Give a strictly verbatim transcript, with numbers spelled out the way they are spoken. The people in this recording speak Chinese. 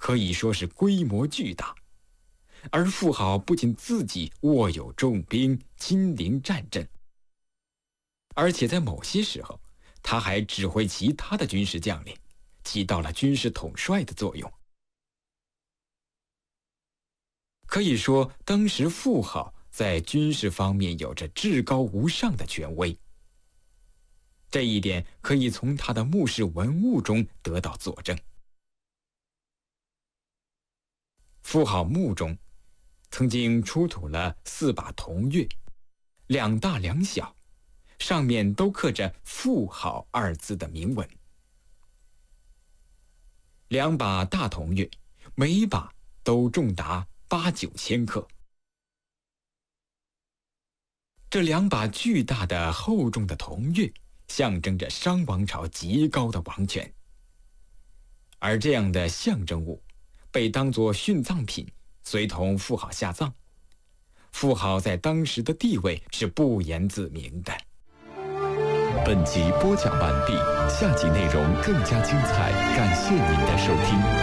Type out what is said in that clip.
可以说是规模巨大。而妇好不仅自己握有重兵，亲临战阵，而且在某些时候，他还指挥其他的军事将领，起到了军事统帅的作用。可以说，当时妇好在军事方面有着至高无上的权威。这一点可以从他的墓室文物中得到佐证。妇好墓中曾经出土了四把铜钺，两大两小，上面都刻着“妇好”二字的铭文。两把大铜钺，每把都重达八九千克。这两把巨大的厚重的铜钺，象征着商王朝极高的王权。而这样的象征物，被当作殉葬品，随同妇好下葬。妇好在当时的地位是不言自明的。 本集播讲完毕，下集内容更加精彩，感谢您的收听。